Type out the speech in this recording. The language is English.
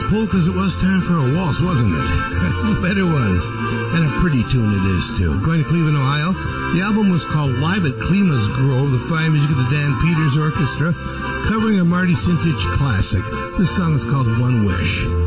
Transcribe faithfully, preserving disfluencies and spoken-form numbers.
pull because it was time for a waltz, wasn't it? You bet it was. And a pretty tune it is, too. Going to Cleveland, Ohio. The album was called Live at Klima's Grove, the fine music of the Dan Peters Orchestra, covering a Marty Sintich classic. This song is called One Wish.